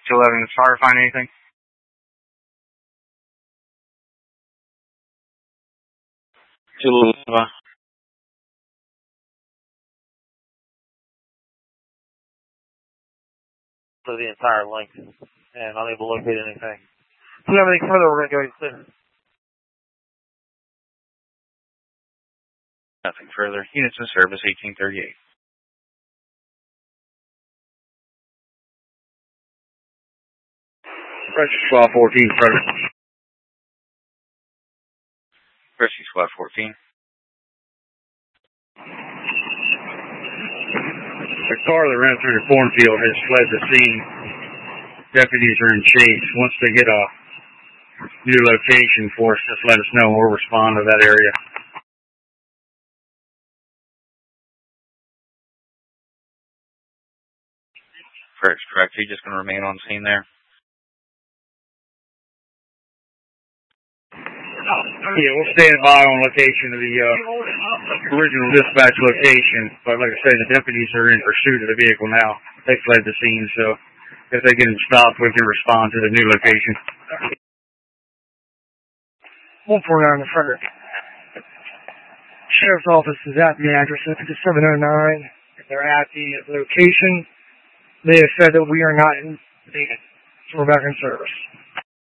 211, is fire find anything? For the entire length, and unable to locate anything. If we have anything further, we're going to go ahead and clear. Nothing further. Units in service, 1838. Rescue Squad 14, present. Rescue Squad 14. The car that ran through the cornfield has fled the scene. Deputies are in chase. Once they get a new location for us, just let us know and we'll respond to that area. Correct. You're just going to remain on scene there? Yeah, we'll stand by on location of the original dispatch location. But like I said, the deputies are in pursuit of the vehicle now. They fled the scene, so if they get them stopped, we can respond to the new location. 149 in Frederick. Sheriff's office is at the address of 5709. If they're at the location, they have said that we are not in data, so we're back in service.